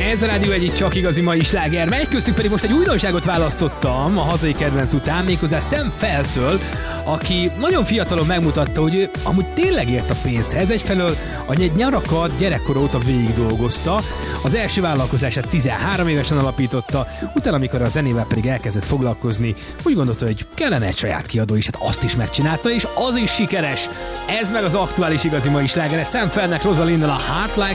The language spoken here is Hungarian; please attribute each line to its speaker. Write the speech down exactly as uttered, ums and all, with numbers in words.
Speaker 1: Ez a Rádió egyik csak igazi mai sláger, mely köztük pedig most egy újdonságot választottam a hazai kedvenc után, méghozzá Sam Feltől, aki nagyon fiatalon megmutatta, hogy ő amúgy tényleg ért a pénzhez. Egyfelől a nyarakat gyerekkora óta végig dolgozta, az első vállalkozását tizenhárom évesen alapította, utána, amikor a zenével pedig elkezdett foglalkozni, úgy gondolta, hogy kellene egy saját kiadó is, hát azt is megcsinálta, és az is sikeres. Ez meg az aktuális igazi mai sláger, Sam Feltnek Rosalind-nal a Heart Like